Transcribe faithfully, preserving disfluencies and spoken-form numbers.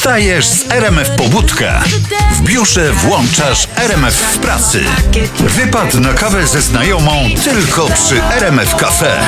Wstajesz z R M F Pobudka. W biurze włączasz R M F w pracy. Wypad na kawę ze znajomą tylko przy R M F Cafe.